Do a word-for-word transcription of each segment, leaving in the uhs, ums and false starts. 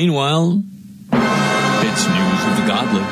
Meanwhile, it's News of the Godly.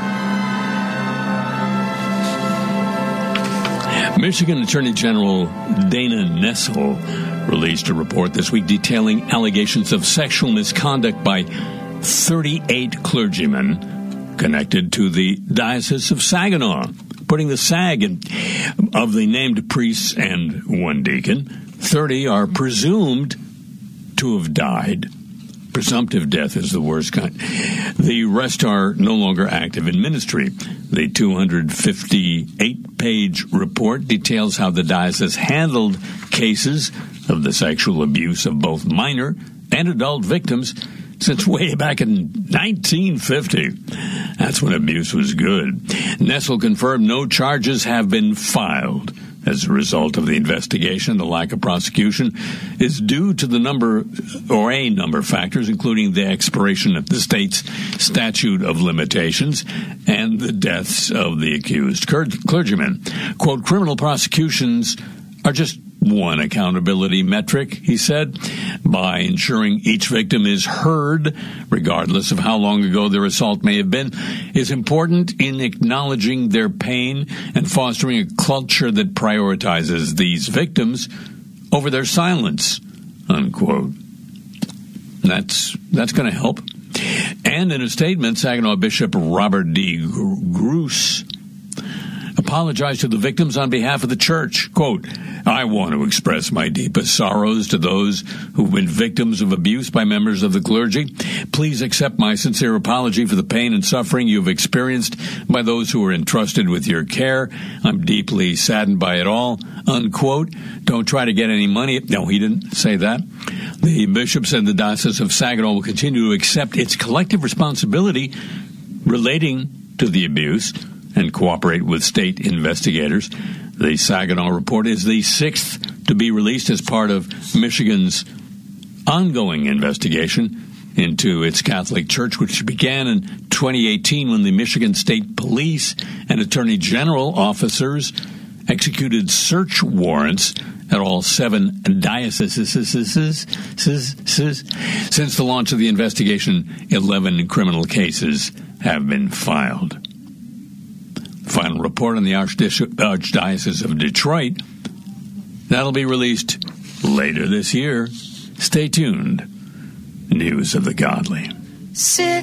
Michigan Attorney General Dana Nessel released a report this week detailing allegations of sexual misconduct by thirty-eight clergymen connected to the Diocese of Saginaw, putting the SAG in, of the named priests and one deacon. thirty are presumed to have died. Presumptive death is the worst kind. The rest are no longer active in ministry. The two hundred fifty-eight page report details how the diocese handled cases of the sexual abuse of both minor and adult victims since way back in nineteen fifty. That's when abuse was good. Nessel confirmed no charges have been filed. As a result of the investigation, the lack of prosecution is due to the number or a number of factors, including the expiration of the state's statute of limitations and the deaths of the accused clergymen. Quote, criminal prosecutions are just one accountability metric, he said, by ensuring each victim is heard, regardless of how long ago their assault may have been, is important in acknowledging their pain and fostering a culture that prioritizes these victims over their silence, unquote. That's, that's going to help. And in a statement, Saginaw Bishop Robert D. Gruss apologized to the victims on behalf of the church. Quote, I want to express my deepest sorrows to those who've been victims of abuse by members of the clergy. Please accept my sincere apology for the pain and suffering you've experienced by those who are entrusted with your care. I'm deeply saddened by it all, unquote. Don't try to get any money. No, he didn't say that. The bishop said the Diocese of Saginaw will continue to accept its collective responsibility relating to the abuse and cooperate with state investigators. The Saginaw report is the sixth to be released as part of Michigan's ongoing investigation into its Catholic Church, which began in twenty eighteen when the Michigan State Police and Attorney General officers executed search warrants at all seven dioceses. Since the launch of the investigation, eleven criminal cases have been filed. Final report on the Archdiocese of Detroit. That'll be released later this year. Stay tuned. News of the Godly. Sit